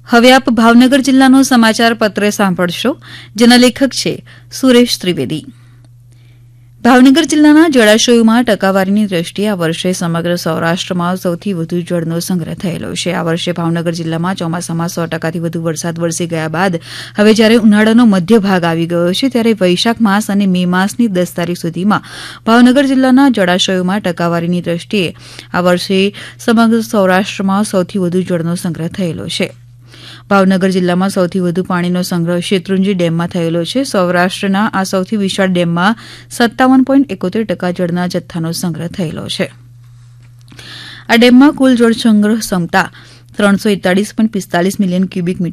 હવે આપ ભાવનગર જિલ્લાનો સમાચાર પત્ર સાંભળશો, જેના લેખક છે સુરેશ ત્રિવેદી. ભાવનગર જિલ્લાના જળાશયોમાં ટકાવારીની દ્રષ્ટિએ આ વર્ષે સમગ્ર સૌરાષ્ટ્રમાં સૌથી વધુ જળનો સંગ્રહ થયેલો છે. આ વર્ષે ભાવનગર જિલ્લામાં ચોમાસામાં 100%થી વધુ વરસાદ વરસી ગયા બાદ હવે જ્યારે ઉનાળાનો મધ્ય ભાગ આવી ગયો છે, ત્યારે વૈશાખ માસ અને મે માસની 10 તારીખ સુધીમાં ભાવનગર જિલ્લાના જળાશયોમાં ટકાવારીની દ્રષ્ટિએ આ વર્ષે સમગ્ર સૌરાષ્ટ્રમાં સૌથી વધુ જળનો સંગ્રહ થયેલો છે. ભાવનગર જિલ્લામાં સૌથી વધુ પાણીનો સંગ્રહ શેત્રુંજી ડેમમાં થયેલો છે. સૌરાષ્ટ્રના આ સૌથી વિશાળ ડેમમાં 57.71% જળના જથ્થાનો સંગ્રહ થયેલો છે. આ ડેમમાં કુલ જળ સંગ્રહ ક્ષમતા 341.45 મિલિયન ક્યુબિક મીટર